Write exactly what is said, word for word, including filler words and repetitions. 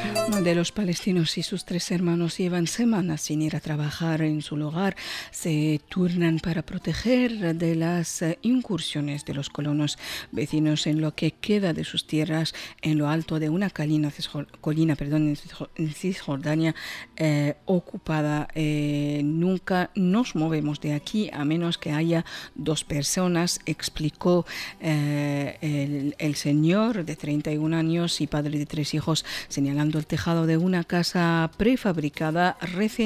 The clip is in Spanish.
Uno de los palestinos y sus tres hermanos llevan semanas sin ir a trabajar en su lugar. Se turnan para proteger de las incursiones de los colonos vecinos en lo que queda de sus tierras en lo alto de una colina, colina perdón, en Cisjordania eh, ocupada. Eh, nunca nos movemos de aquí a menos que haya dos personas, explicó eh, el, el señor de treinta y un años y padre de tres hijos, señalando el tejado de una casa prefabricada recién